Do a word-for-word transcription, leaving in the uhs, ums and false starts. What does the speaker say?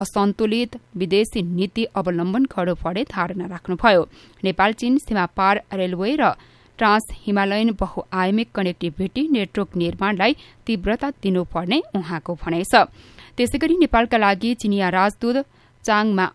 असन्तुलित विदेशी नीति अवलम्बन गर्नुपर्ने धारणा राख्नुभयो। नेपाल चीन सीमा पार रेलवे र ट्रान्स हिमालयन बहुआयामिक कनेक्टिभिटी नेटवर्क निर्माणलाई तीव्रता दिनुपर्ने उहाँको भनाइ छ। त्यसैगरी नेपालका लागि चिनिया राजदूत चाङमा